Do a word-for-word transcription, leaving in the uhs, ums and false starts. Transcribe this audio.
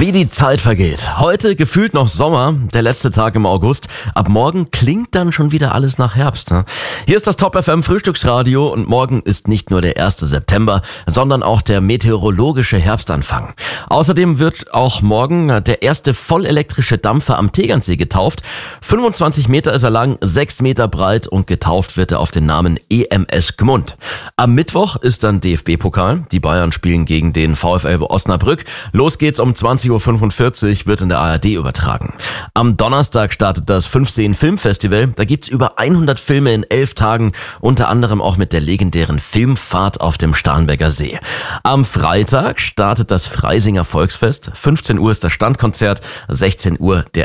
Wie die Zeit vergeht. Heute gefühlt noch Sommer, der letzte Tag im August. Ab morgen klingt dann schon wieder alles nach Herbst. Ne? Hier ist das Top F M Frühstücksradio und morgen ist nicht nur der erste September, sondern auch der meteorologische Herbstanfang. Außerdem wird auch morgen der erste vollelektrische Dampfer am Tegernsee getauft. fünfundzwanzig Meter ist er lang, sechs Meter breit und getauft wird er auf den Namen E M S Gmund. Am Mittwoch ist dann D F B-Pokal. Die Bayern spielen gegen den VfL Osnabrück. Los geht's um zwanzig Uhr fünfundvierzig, wird in der A R D übertragen. Am Donnerstag startet das fünfzehn Filmfestival. Da gibt's über hundert Filme in elf Tagen, unter anderem auch mit der legendären Filmfahrt auf dem Starnberger See. Am Freitag startet das Freisinger Volksfest. fünfzehn Uhr ist das Standkonzert, sechzehn Uhr der